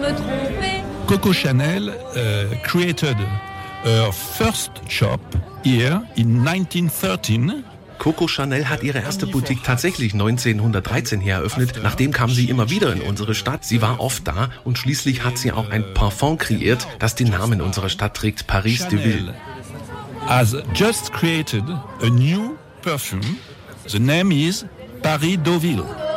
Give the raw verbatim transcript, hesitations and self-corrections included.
Coco Chanel uh, created her first shop here in nineteen thirteen. Coco Chanel hat ihre erste Boutique tatsächlich neunzehnhundertdreizehn hier eröffnet. Nachdem kam sie immer wieder in unsere Stadt. Sie war oft da und schließlich hat sie auch ein Parfum kreiert, das den Namen unserer Stadt trägt, Paris de Ville. Has just created a new perfume. The name is Paris Deauville.